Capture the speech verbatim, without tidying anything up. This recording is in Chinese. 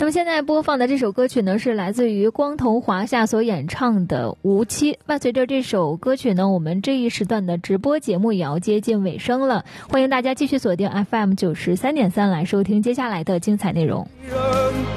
那么现在播放的这首歌曲呢，是来自于光头华夏所演唱的《无期》。伴随着这首歌曲呢，我们这一时段的直播节目也要接近尾声了，欢迎大家继续锁定 F M 九十三点三来收听接下来的精彩内容。